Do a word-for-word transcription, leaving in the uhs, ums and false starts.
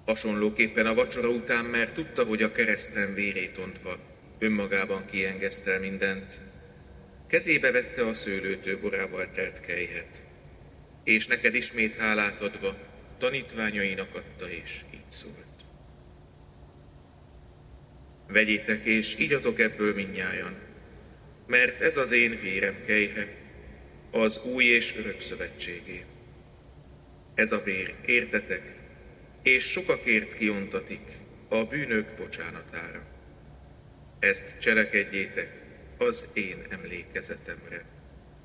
Hasonlóképpen a vacsora után, mert tudta, hogy a kereszten vérét ontva önmagában kiengesztel mindent, kezébe vette a szőlőtő borával telt kelyhet, és neked ismét hálát adva tanítványainak adta, és így szólt. Vegyétek és igyatok ebből mindnyájan, mert ez az én vérem kelyhe, az új és örök szövetségé. Ez a vér értetek, és sokakért kiontatik a bűnök bocsánatára. Ezt cselekedjétek az én emlékezetemre.